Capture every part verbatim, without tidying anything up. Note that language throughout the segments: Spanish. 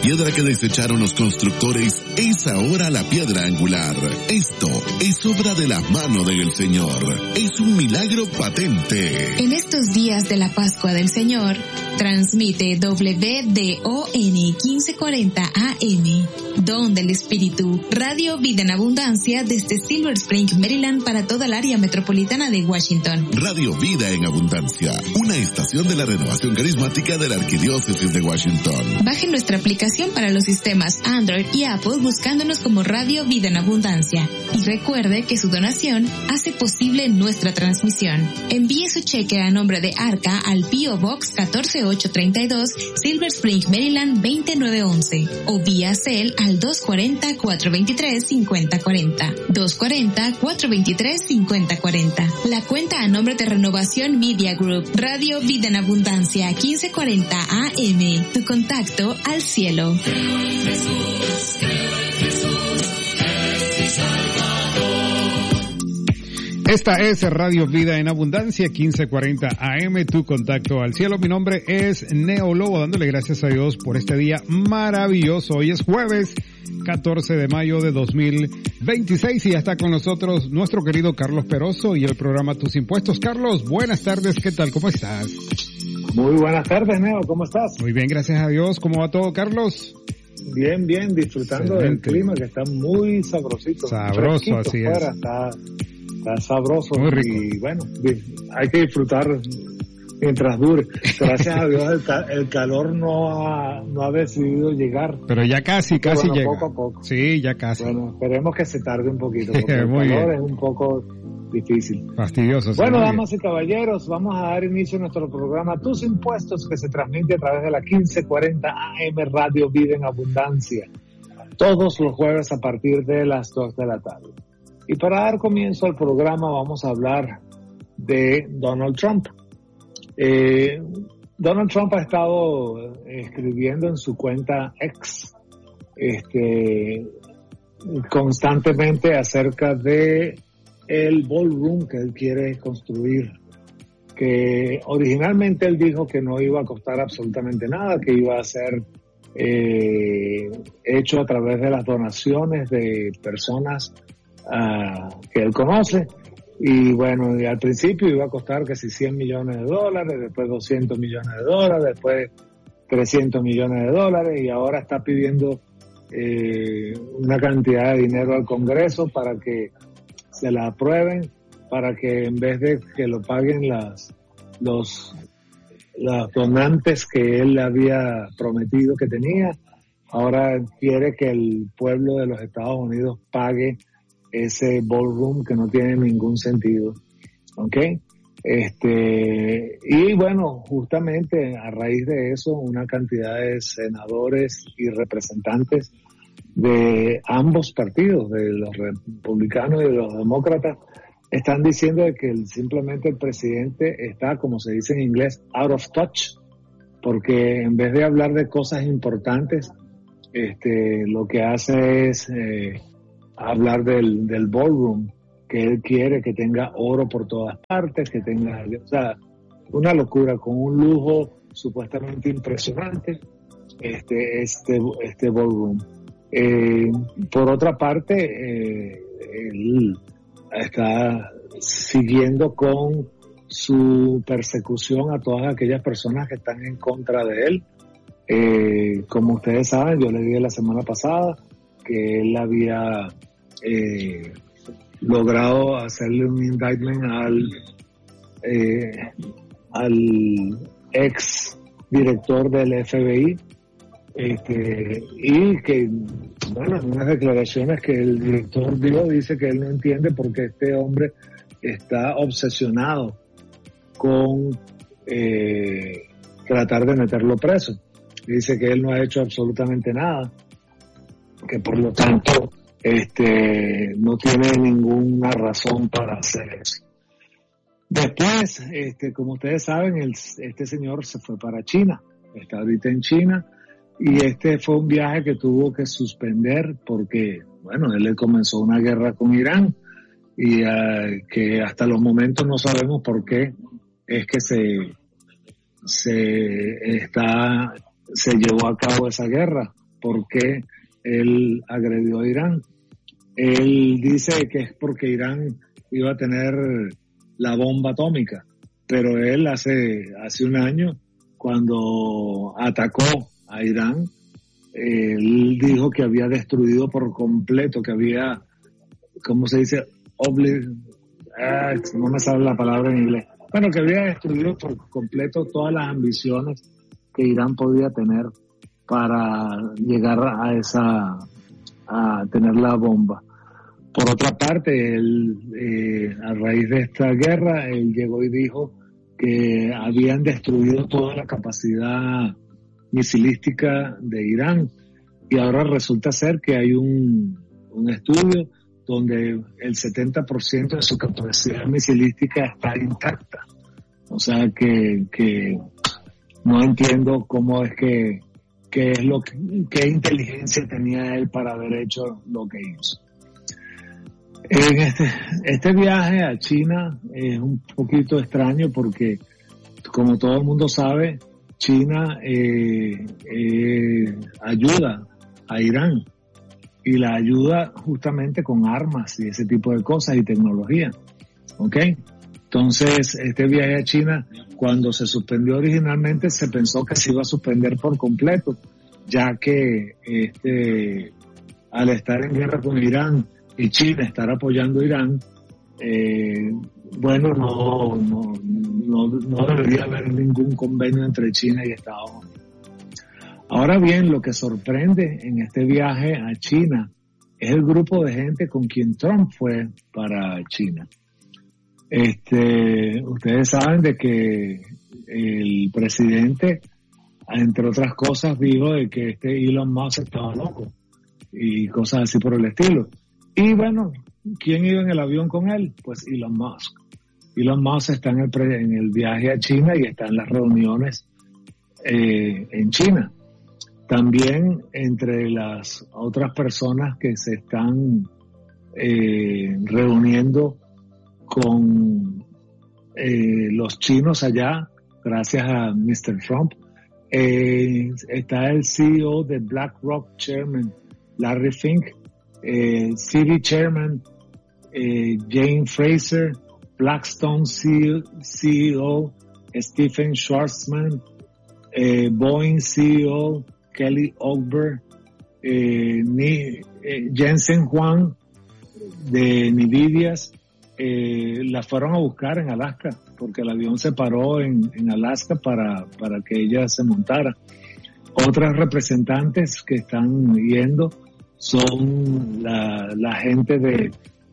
piedra que desecharon los constructores es ahora la piedra angular. Esto es obra de la mano del Señor. Es un milagro patente. En estos días de la Pascua del Señor, transmite W D O N quince cuarenta A M, Don del Espíritu, Radio Vida en Abundancia desde Silver Spring, Maryland, para toda el área metropolitana de Washington. Radio Vida en Abundancia, una estación de la renovación carismática de la Arquidiócesis de Washington. Baje nuestra aplicación para los sistemas Android y Apple buscándonos como Radio Vida en Abundancia. Y recuerde que su donación hace posible nuestra transmisión. Envíe su cheque a nombre de Arca al P O Box catorce ocho treinta y dos, Silver Spring, Maryland veinte nueve once, o vía Cel al dos cuatro cero, cuatro dos tres, cinco cero cuatro cero, dos cuatro cero, cuatro dos tres, cinco cero cuatro cero. La cuenta a nombre de Renovación Media Group, Radio Vida en Abundancia quince cuarenta A M, tu contacto al cielo. Esta es Radio Vida en Abundancia, quince cuarenta A M, tu contacto al cielo. Mi nombre es Neo Lobo, dándole gracias a Dios por este día maravilloso. Hoy es jueves catorce de mayo de dos mil veintiséis y ya está con nosotros nuestro querido Carlos Peroso y el programa Tus Impuestos. Carlos, buenas tardes, ¿qué tal? ¿Cómo estás? Muy buenas tardes, Neo, ¿cómo estás? Muy bien, gracias a Dios. ¿Cómo va todo, Carlos? Bien, bien, disfrutando Excelente. del clima que está muy sabrosito. Sabroso, así fuera, es. Está, está sabroso. Muy rico. Y bueno, hay que disfrutar mientras dure. Gracias a Dios el, ca- el calor no ha, no ha decidido llegar. Pero ya casi, casi bueno, llega. Poco a poco. Sí, ya casi. Bueno, esperemos que se tarde un poquito, porque el Muy calor bien. es un poco difícil. Fastidioso. Bueno, sí, damas y caballeros, vamos a dar inicio a nuestro programa Tus Impuestos, que se transmite a través de la quince cuarenta A M Radio Vida en Abundancia, todos los jueves a partir de las dos de la tarde. Y para dar comienzo al programa vamos a hablar de Donald Trump. Eh, Donald Trump ha estado escribiendo en su cuenta X este, constantemente acerca de el ballroom que él quiere construir, que originalmente él dijo que no iba a costar absolutamente nada, que iba a ser eh, hecho a través de las donaciones de personas uh, que él conoce. Y bueno, y al principio iba a costar casi cien millones de dólares, después doscientos millones de dólares, después trescientos millones de dólares, y ahora está pidiendo eh, una cantidad de dinero al Congreso para que se la aprueben, para que en vez de que lo paguen las los los donantes que él había prometido que tenía, ahora quiere que el pueblo de los Estados Unidos pague ese ballroom que no tiene ningún sentido. ¿Ok? Este, y bueno, justamente a raíz de eso, una cantidad de senadores y representantes de ambos partidos, de los republicanos y de los demócratas, están diciendo de que el, simplemente el presidente está, como se dice en inglés, out of touch, porque en vez de hablar de cosas importantes, este, lo que hace es eh, hablar del, del ballroom, que él quiere que tenga oro por todas partes, que tenga, o sea, una locura, con un lujo supuestamente impresionante, este, este, este ballroom. Eh, por otra parte, eh, él está siguiendo con su persecución a todas aquellas personas que están en contra de él. Eh, como ustedes saben, yo le dije la semana pasada que él había eh, logrado hacerle un indictment al, eh, al ex director del F B I, este, y que, bueno, en unas declaraciones que el director dio, dice que él no entiende por qué este hombre está obsesionado con eh, tratar de meterlo preso. Dice que él no ha hecho absolutamente nada, que por lo tanto este no tiene ninguna razón para hacer eso. Después, este, como ustedes saben, el, este señor se fue para China, está ahorita en China, y este fue un viaje que tuvo que suspender porque, bueno, él comenzó una guerra con Irán y uh, que hasta los momentos no sabemos por qué es que se se está se llevó a cabo esa guerra. por qué él agredió a Irán. Él dice que es porque Irán iba a tener la bomba atómica, pero él hace, hace un año, cuando atacó a Irán, él dijo que había destruido por completo, que había, ¿cómo se dice? Obli- ah, no me sale la palabra en inglés. Bueno, que había destruido por completo todas las ambiciones que Irán podía tener para llegar a esa, a tener la bomba. Por otra parte, él, eh, a raíz de esta guerra, él llegó y dijo que habían destruido toda la capacidad misilística de Irán, y ahora resulta ser que hay un, un estudio donde el setenta por ciento de su capacidad misilística está intacta. O sea que, que no entiendo cómo es que, qué es lo que, qué inteligencia tenía él para haber hecho lo que hizo. En este, este viaje a China es un poquito extraño porque, como todo el mundo sabe, China eh, eh, ayuda a Irán, y la ayuda justamente con armas y ese tipo de cosas y tecnología. ¿Ok? Entonces, este viaje a China, cuando se suspendió originalmente, se pensó que se iba a suspender por completo, ya que este, al estar en guerra con Irán y China estar apoyando a Irán, eh, bueno, no, no, no, no debería haber ningún convenio entre China y Estados Unidos. Ahora bien, lo que sorprende en este viaje a China es el grupo de gente con quien Trump fue para China. Este, ustedes saben de que el presidente, entre otras cosas, dijo de que este Elon Musk estaba loco y cosas así por el estilo. Y bueno, ¿quién iba en el avión con él? Pues Elon Musk. Elon Musk está en el, pre, en el viaje a China y está en las reuniones eh, en China. También entre las otras personas que se están eh, reuniendo con eh, los chinos allá, gracias a mister Trump, eh, está el C E O de BlackRock Chairman, Larry Fink, eh, Citi Chairman, eh, Jane Fraser, Blackstone C E O, Stephen Schwarzman, eh, Boeing C E O, Kelly Ogber, eh, ni, eh, Jensen Huang de Nvidia, eh, la fueron a buscar en Alaska, porque el avión se paró en, en Alaska para, para que ella se montara. Otras representantes que están yendo son la, la gente de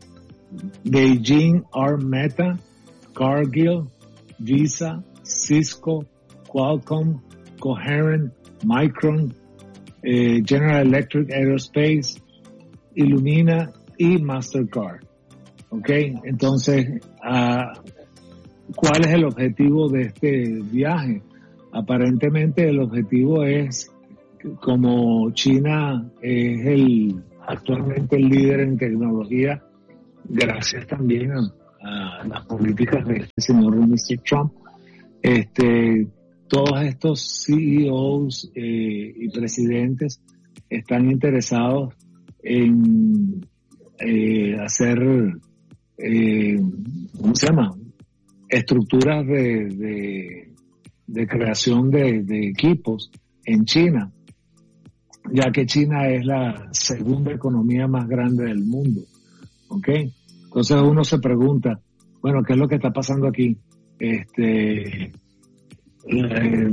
Beijing, Arm Meta, Cargill, Visa, Cisco, Qualcomm, Coherent, Micron, eh, General Electric Aerospace, Illumina y Mastercard. ¿Ok? Entonces, uh, ¿cuál es el objetivo de este viaje? Aparentemente el objetivo es, como China es el actualmente el líder en tecnología, gracias también a, a las políticas de este señor mister Trump, este todos estos C E Os eh, y presidentes están interesados en eh, hacer, eh, ¿cómo se llama? Estructuras de, de, de creación de, de equipos en China, ya que China es la segunda economía más grande del mundo. ¿Ok? Entonces uno se pregunta, bueno, ¿qué es lo que está pasando aquí? Este... Eh,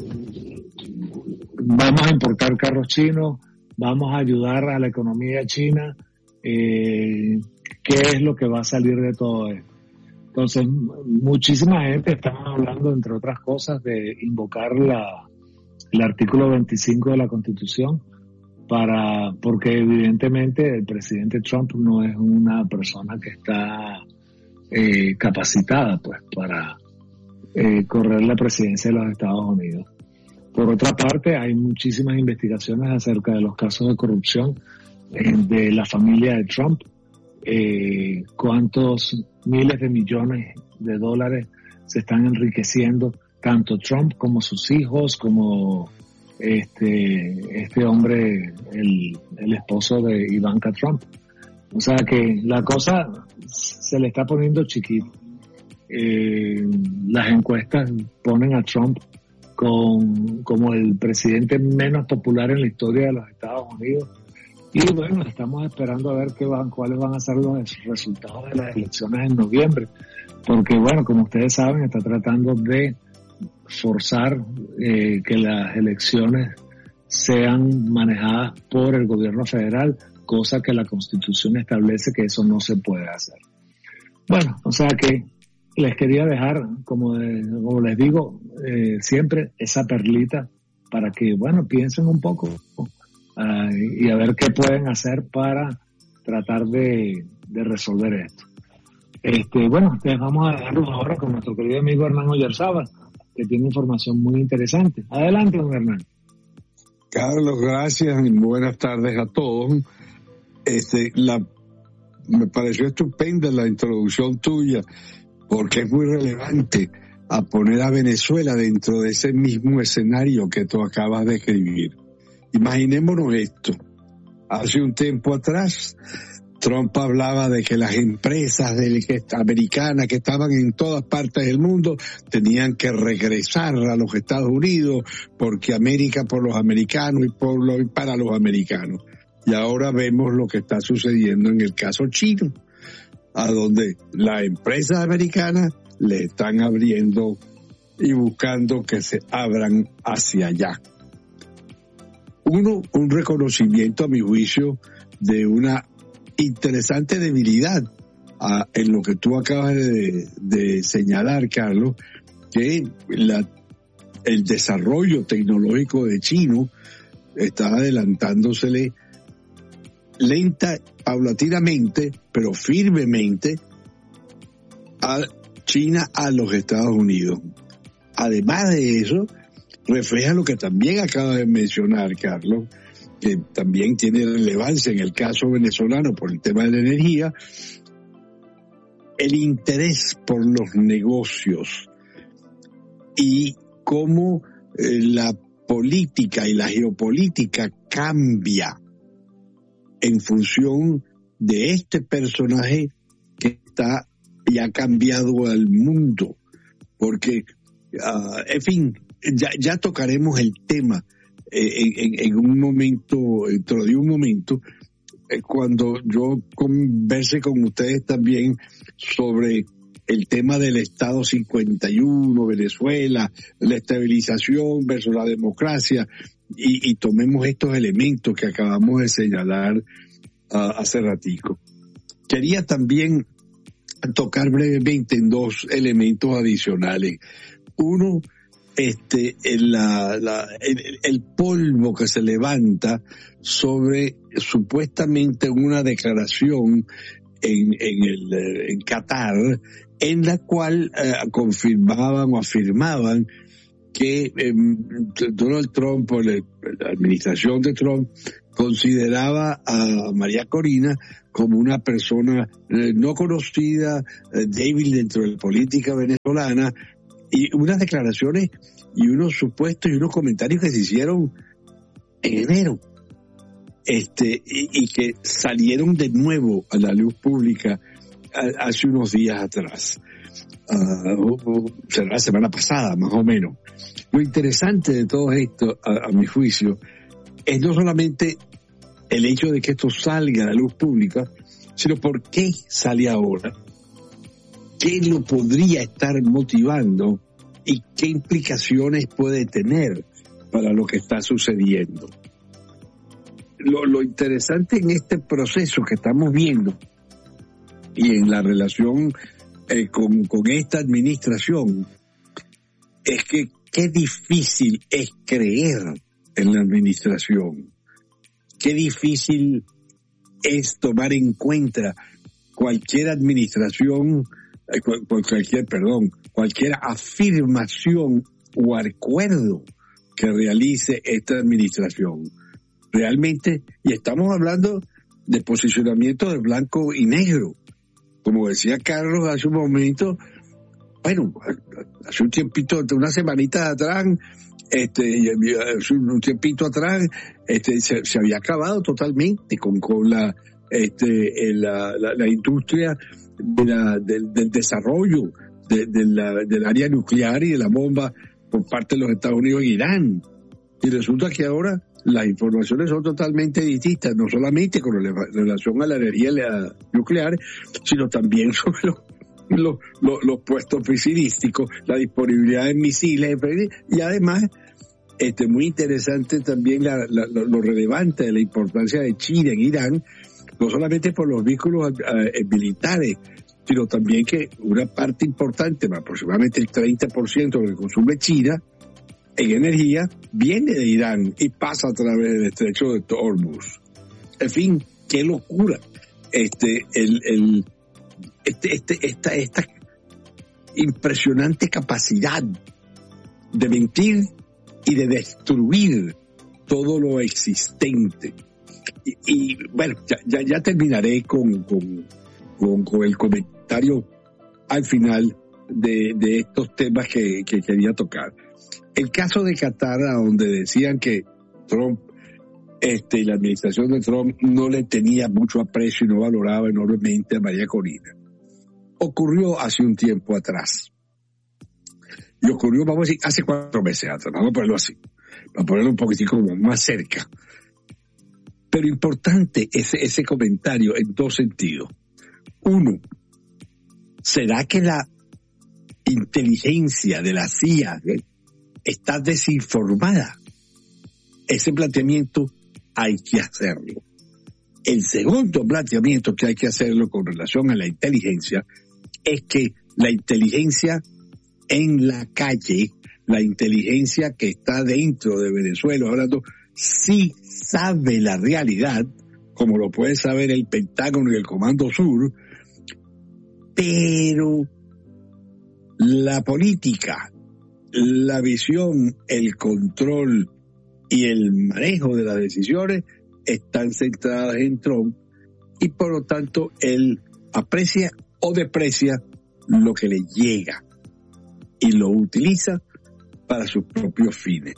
vamos a importar carros chinos, vamos a ayudar a la economía china, eh, ¿qué es lo que va a salir de todo esto? Entonces, muchísima gente está hablando, entre otras cosas, de invocar la, el artículo veinticinco de la Constitución, para, porque evidentemente el presidente Trump no es una persona que está eh, capacitada pues para Eh, correr la presidencia de los Estados Unidos. Por otra parte, hay muchísimas investigaciones acerca de los casos de corrupción eh, de la familia de Trump, eh, cuántos miles de millones de dólares se están enriqueciendo tanto Trump como sus hijos, como este, este hombre, el, el esposo de Ivanka Trump. O sea que la cosa se le está poniendo chiquita. Eh, las encuestas ponen a Trump con, como el presidente menos popular en la historia de los Estados Unidos. Y bueno, estamos esperando a ver qué van, cuáles van a ser los resultados de las elecciones en noviembre. Porque bueno, como ustedes saben, está tratando de forzar eh, que las elecciones sean manejadas por el gobierno federal, cosa que la Constitución establece que eso no se puede hacer. Bueno, o sea que les quería dejar, como, de, como les digo, eh, siempre esa perlita para que, bueno, piensen un poco uh, y a ver qué pueden hacer para tratar de, de resolver esto. Este, bueno, les vamos a dejarlos ahora con nuestro querido amigo Hernán Oyarzábal, que tiene información muy interesante. Adelante, don Hernán. Carlos, gracias y buenas tardes a todos. Este, la, me pareció estupenda la introducción tuya, porque es muy relevante a poner a Venezuela dentro de ese mismo escenario que tú acabas de escribir. Imaginémonos esto. Hace un tiempo atrás, Trump hablaba de que las empresas del, que, americanas que estaban en todas partes del mundo tenían que regresar a los Estados Unidos porque América por los americanos y, por lo, y para los americanos. Y ahora vemos lo que está sucediendo en el caso chino, a donde las empresas americanas le están abriendo y buscando que se abran hacia allá. Uno, un reconocimiento a mi juicio de una interesante debilidad a, en lo que tú acabas de, de señalar, Carlos, que la, el desarrollo tecnológico de China está adelantándosele lenta, paulatinamente, pero firmemente a China a los Estados Unidos. Además de eso, refleja lo que también acaba de mencionar, Carlos, que también tiene relevancia en el caso venezolano por el tema de la energía, el interés por los negocios y cómo eh, la política y la geopolítica cambia en función de este personaje que está y ha cambiado al mundo. Porque, uh, en fin, ya, ya tocaremos el tema eh, en, en un momento, dentro de un momento, eh, cuando yo converse con ustedes también sobre el tema del Estado cincuenta y uno, Venezuela, la estabilización versus la democracia, y, y tomemos estos elementos que acabamos de señalar uh, hace ratico. Quería también tocar brevemente en dos elementos adicionales. Uno, este, el, la, la, el, el polvo que se levanta sobre supuestamente una declaración en, en, el, en Qatar, en la cual eh, confirmaban o afirmaban que eh, Donald Trump, o la, la administración de Trump, consideraba a María Corina como una persona eh, no conocida, eh, débil dentro de la política venezolana, y unas declaraciones y unos supuestos y unos comentarios que se hicieron en enero, este y, y que salieron de nuevo a la luz pública a, hace unos días atrás. Uh, uh, será la semana pasada, más o menos. Lo interesante de todo esto, a, a mi juicio, es no solamente el hecho de que esto salga a la luz pública, sino por qué sale ahora, qué lo podría estar motivando y qué implicaciones puede tener para lo que está sucediendo. Lo, lo interesante en este proceso que estamos viendo y en la relación eh, con, con esta administración es que qué difícil es creer en la administración. Qué difícil es tomar en cuenta cualquier administración, cualquier, perdón, cualquier afirmación o acuerdo que realice esta administración. Realmente, y estamos hablando de posicionamiento de blanco y negro. Como decía Carlos hace un momento, bueno, hace un tiempito, una semanita atrás, este, un tiempito atrás, este, se, se había acabado totalmente con, con la, este, la, la, la industria de la, del, del desarrollo de, de la, del área nuclear y de la bomba por parte de los Estados Unidos en Irán. Y resulta que ahora las informaciones son totalmente distintas, no solamente con relación a la energía nuclear, sino también sobre los, los, los, los puestos misilísticos, la disponibilidad de misiles, y además, este, muy interesante también la, la, lo relevante de la importancia de China en Irán, no solamente por los vínculos eh, militares, sino también que una parte importante, aproximadamente el treinta por ciento de lo que consume China en energía, viene de Irán y pasa a través del estrecho de Hormuz. En fin, qué locura. Este, el, el, este, este, esta, esta impresionante capacidad de mentir y de destruir todo lo existente. Y, y bueno, ya, ya, ya terminaré con, con, con, con el comentario al final de, de estos temas que, que quería tocar. El caso de Qatar, donde decían que Trump, este, la administración de Trump no le tenía mucho aprecio y no valoraba enormemente a María Corina, ocurrió hace un tiempo atrás. Y ocurrió, vamos a decir, hace cuatro meses atrás, vamos a ponerlo así, vamos a ponerlo un poquitico como más cerca. Pero importante ese, ese comentario en dos sentidos. Uno, ¿será que la inteligencia de la C I A ¿eh? está desinformada? Ese planteamiento hay que hacerlo. El segundo planteamiento que hay que hacerlo con relación a la inteligencia es que la inteligencia en la calle, la inteligencia que está dentro de Venezuela, hablando, sí sabe la realidad, como lo puede saber el Pentágono y el Comando Sur, pero la política, la visión, el control y el manejo de las decisiones están centradas en Trump y por lo tanto él aprecia o desprecia lo que le llega y lo utiliza para sus propios fines.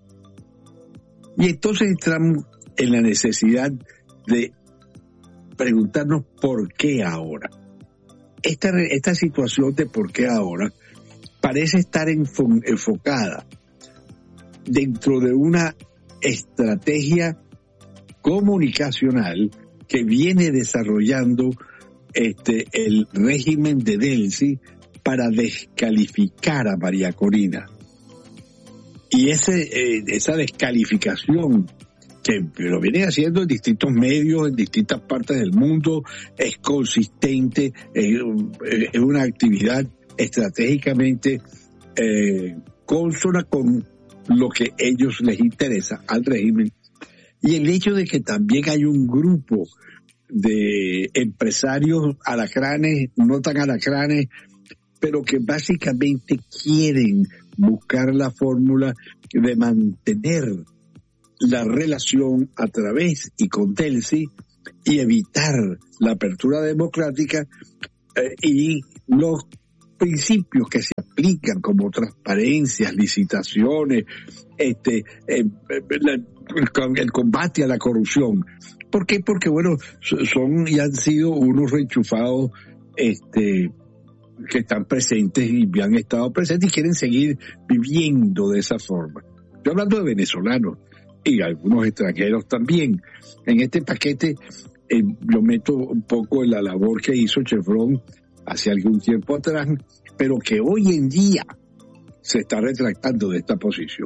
Y entonces entramos en la necesidad de preguntarnos por qué ahora. Esta, esta situación de por qué ahora parece estar enfo- enfocada dentro de una estrategia comunicacional que viene desarrollando este, el régimen de Delcy para descalificar a María Corina. Y ese, eh, esa descalificación que lo viene haciendo en distintos medios, en distintas partes del mundo, es consistente, eh, es una actividad estratégicamente eh, consona con lo que a ellos les interesa al régimen. Y el hecho de que también hay un grupo de empresarios alacranes, no tan alacranes, pero que básicamente quieren buscar la fórmula de mantener la relación a través y con Delcy y evitar la apertura democrática eh, y los principios que se aplican como transparencias, licitaciones, este, eh, la, el combate a la corrupción. ¿Por qué? Porque bueno, son y han sido unos reenchufados este, que están presentes y han estado presentes y quieren seguir viviendo de esa forma. Yo hablando de venezolanos y algunos extranjeros también. En este paquete eh, yo meto un poco en la labor que hizo Chevron hace algún tiempo atrás, pero que hoy en día se está retractando de esta posición.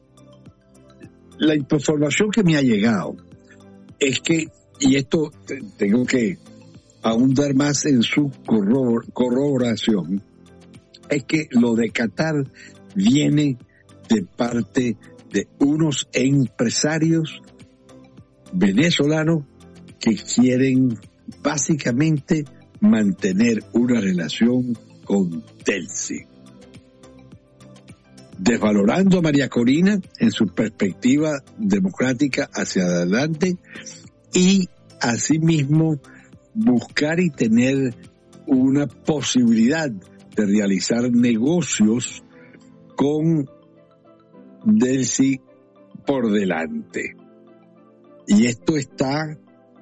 La información que me ha llegado es que, y esto tengo que ahondar más en su corrobor, corroboración, es que lo de Qatar viene de parte de unos empresarios venezolanos que quieren básicamente mantener una relación con Delcy, desvalorando a María Corina en su perspectiva democrática hacia adelante y asimismo buscar y tener una posibilidad de realizar negocios con del sí por delante. Y esto está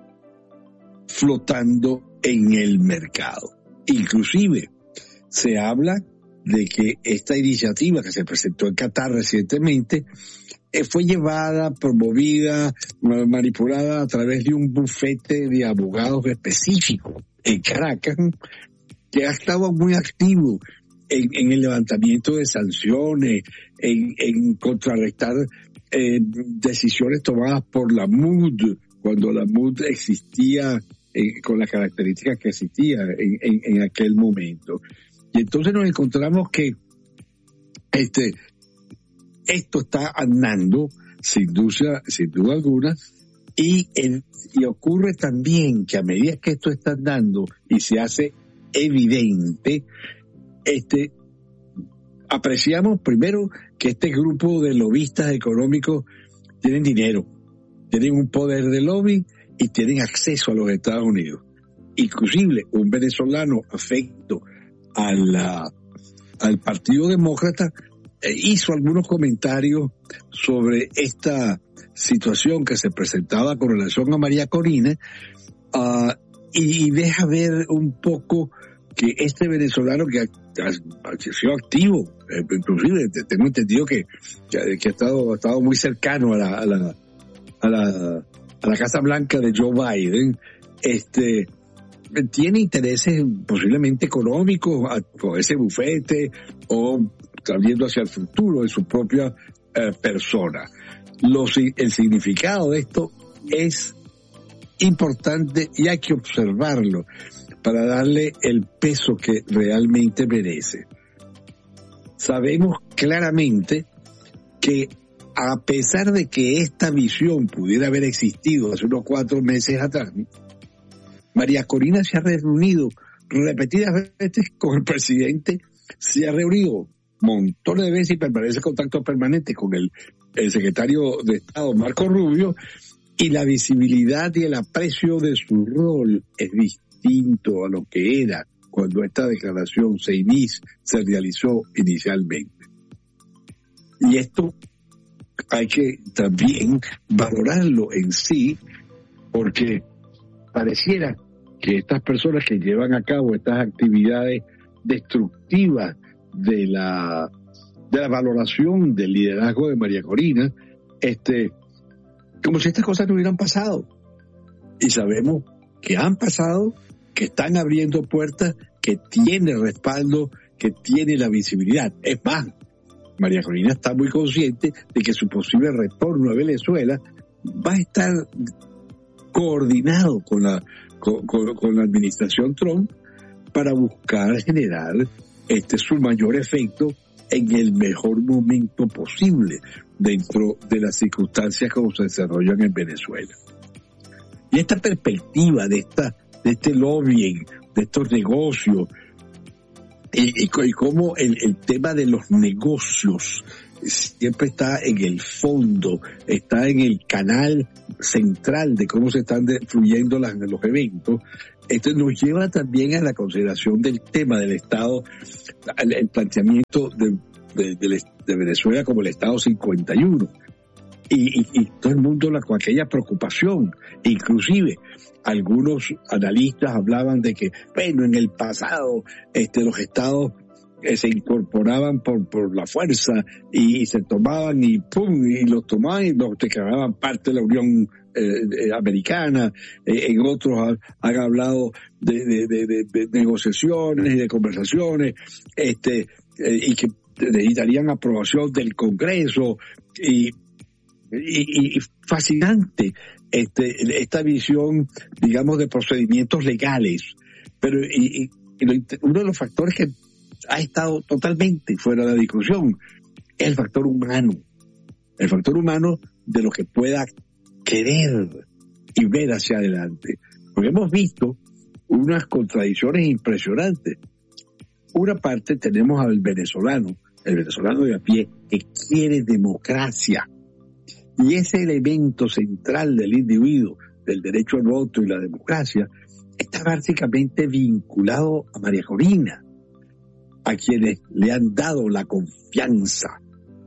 flotando en el mercado. Inclusive se habla de que esta iniciativa que se presentó en Qatar recientemente eh, fue llevada, promovida, manipulada a través de un bufete de abogados específico en Caracas, que ha estado muy activo en, en el levantamiento de sanciones, en, en contrarrestar eh, decisiones tomadas por la M U D, cuando la M U D existía eh, con las características que existía en, en, en aquel momento. Y entonces nos encontramos que este esto está andando sin duda, sin duda alguna, y, el, y ocurre también que a medida que esto está andando y se hace evidente, este apreciamos primero que este grupo de lobistas económicos tienen dinero, tienen un poder de lobby y tienen acceso a los Estados Unidos. Inclusive un venezolano afecto a la, al Partido Demócrata eh, hizo algunos comentarios sobre esta situación que se presentaba con relación a María Corina, uh, y, y deja ver un poco que este venezolano que ha, ha, ha sido activo, eh, inclusive tengo entendido que, que, que ha, estado, ha estado muy cercano a la, a la, a la, a la Casa Blanca de Joe Biden, este tiene intereses posiblemente económicos con ese bufete o viendo hacia el futuro de su propia eh, persona. Los, el significado de esto es importante y hay que observarlo para darle el peso que realmente merece. Sabemos claramente que a pesar de que esta visión pudiera haber existido hace unos cuatro meses atrás, María Corina se ha reunido repetidas veces con el presidente, se ha reunido montones de veces y permanece en contacto permanente con el, el secretario de Estado, Marco Rubio, y la visibilidad y el aprecio de su rol es distinto a lo que era cuando esta declaración se, inicia, se realizó inicialmente. Y esto hay que también valorarlo en sí, porque pareciera que estas personas que llevan a cabo estas actividades destructivas de la de la valoración del liderazgo de María Corina, este, como si estas cosas no hubieran pasado. Y sabemos que han pasado, que están abriendo puertas, que tiene respaldo, que tiene la visibilidad. Es más, María Corina está muy consciente de que su posible retorno a Venezuela va a estar coordinado con la con, con, con la administración Trump para buscar generar este su mayor efecto en el mejor momento posible dentro de las circunstancias como se desarrollan en Venezuela. Y esta perspectiva de esta de este lobbying, de estos negocios, y, y, y cómo el, el tema de los negocios siempre está en el fondo, está en el canal central de cómo se están fluyendo las, los eventos. Esto nos lleva también a la consideración del tema del Estado, el, el planteamiento de, de, de, de Venezuela como el Estado cincuenta y uno. Y, y, y todo el mundo la, con aquella preocupación, inclusive algunos analistas hablaban de que, bueno, en el pasado este, los estados eh, se incorporaban por, por la fuerza y, y se tomaban y pum, y los tomaban y los declaraban parte de la Unión eh, eh, Americana. Eh, en otros han, han hablado de, de, de, de, de negociaciones y de conversaciones, este, eh, y que necesitarían aprobación del Congreso y Y, y fascinante este, esta visión, digamos, de procedimientos legales. Pero y, y, uno de los factores que ha estado totalmente fuera de la discusión es el factor humano. El factor humano de lo que pueda querer y ver hacia adelante. Porque hemos visto unas contradicciones impresionantes. Una parte tenemos al venezolano, el venezolano de a pie, que quiere democracia. Y ese elemento central del individuo, del derecho al voto y la democracia, está básicamente vinculado a María Corina, a quienes le han dado la confianza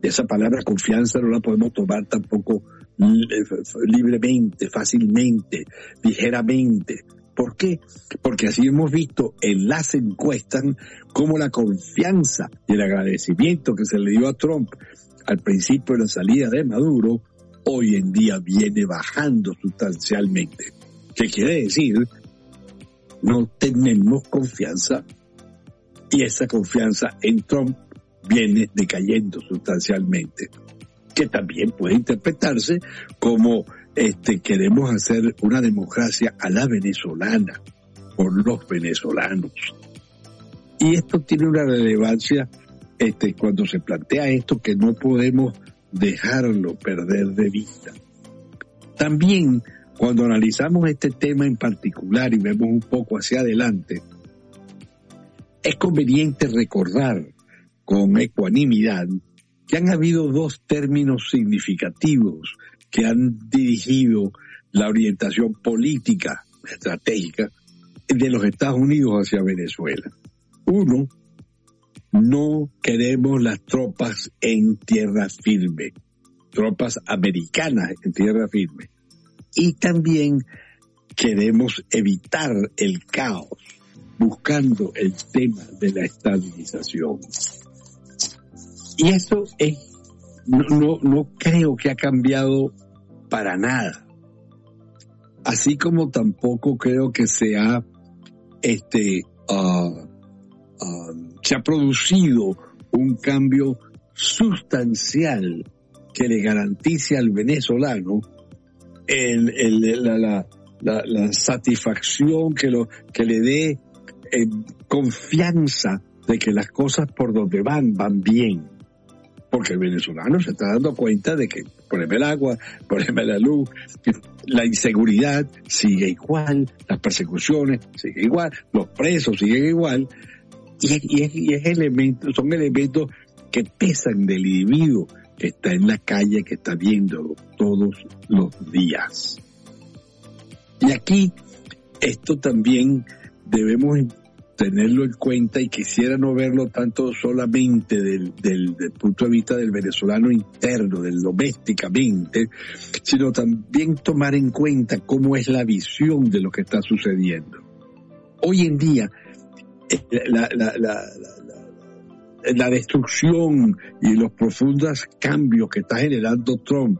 Esa palabra confianza no la podemos tomar tampoco libremente, fácilmente, ligeramente. ¿Por qué? Porque así hemos visto en las encuestas cómo la confianza y el agradecimiento que se le dio a Trump al principio de la salida de Maduro, hoy en día viene bajando sustancialmente. ¿Qué quiere decir? No tenemos confianza y esa confianza en Trump viene decayendo sustancialmente, que también puede interpretarse como este, queremos hacer una democracia a la venezolana, por los venezolanos. Y esto tiene una relevancia este, cuando se plantea esto, que no podemos dejarlo perder de vista. También, cuando analizamos este tema en particular y vemos un poco hacia adelante, es conveniente recordar con ecuanimidad que han habido dos términos significativos que han dirigido la orientación política, estratégica, de los Estados Unidos hacia Venezuela. Uno, no queremos las tropas en tierra firme, tropas americanas en tierra firme. Y también queremos evitar el caos, buscando el tema de la estabilización. Y eso es, no, no, no creo que ha cambiado para nada. Así como tampoco creo que se ha, este, uh, uh, se ha producido un cambio sustancial que le garantice al venezolano el, el, la, la, la, la satisfacción que, lo, que le dé eh, confianza de que las cosas por donde van, van bien. Porque el venezolano se está dando cuenta de que poneme el agua, poneme la luz, la inseguridad sigue igual, las persecuciones siguen igual, los presos siguen igual, y, y, es, y es elemento, son elementos que pesan del individuo que está en la calle, que está viéndolo todos los días. Y aquí, esto también debemos tenerlo en cuenta, y quisiera no verlo tanto solamente del, del, del punto de vista del venezolano interno, del domésticamente, sino también tomar en cuenta cómo es la visión de lo que está sucediendo. Hoy en día, la, la, la, la, la, la destrucción y los profundos cambios que está generando Trump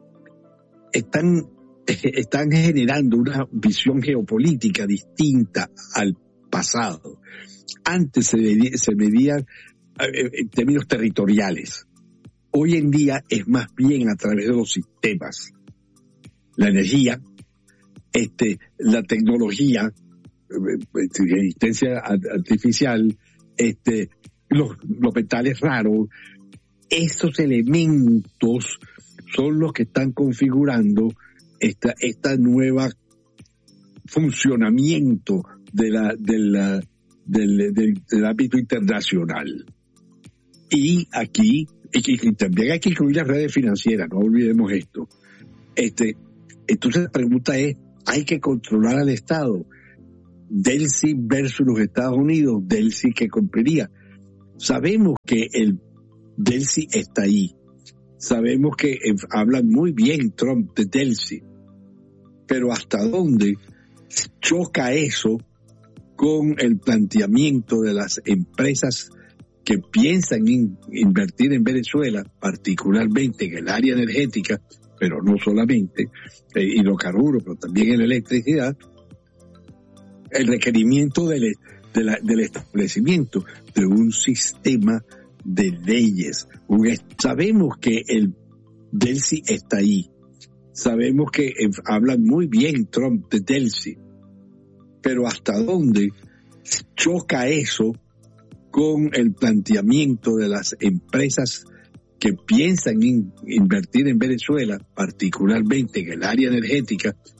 están, están generando una visión geopolítica distinta al pasado. Antes se, medía, se medían en términos territoriales. Hoy en día es más bien a través de los sistemas. La energía, este, la tecnología, la inteligencia artificial, este, los, los metales raros, estos elementos son los que están configurando esta, esta nueva funcionamiento de la, de la, del, del, del ámbito internacional. Y aquí, y, y también hay que incluir las redes financieras, no olvidemos esto. Este, entonces la pregunta es, ¿hay que controlar al Estado? Delcy versus los Estados Unidos, Delcy que cumpliría. Sabemos que el Delcy está ahí. Sabemos que eh, hablan muy bien Trump de Delcy. Pero ¿hasta dónde choca eso con el planteamiento de las empresas que piensan in, invertir en Venezuela, particularmente en el área energética, pero no solamente, eh, hidrocarburos, pero también en electricidad, el requerimiento del, de la, del establecimiento de un sistema de leyes? Un, sabemos que el Delcy está ahí. Sabemos que eh, hablan muy bien Trump de Delcy. Pero ¿hasta dónde choca eso con el planteamiento de las empresas que piensan in, invertir en Venezuela, particularmente en el área energética,